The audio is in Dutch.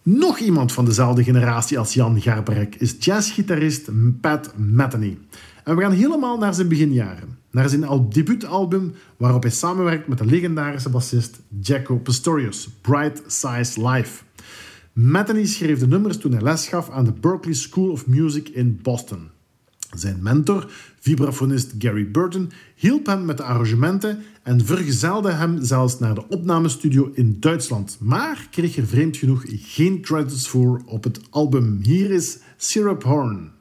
Nog iemand van dezelfde generatie als Jan Garbarek is jazzgitarist Pat Metheny. En we gaan helemaal naar zijn beginjaren. Naar zijn debuutalbum waarop hij samenwerkt met de legendarische bassist Jaco Pastorius, Bright Size Life. Metheny schreef de nummers toen hij les gaf aan de Berklee School of Music in Boston. Zijn mentor, vibrafonist Gary Burton, hielp hem met de arrangementen en vergezelde hem zelfs naar de opnamestudio in Duitsland. Maar kreeg er vreemd genoeg geen credits voor op het album. Hier is Syrup Horn.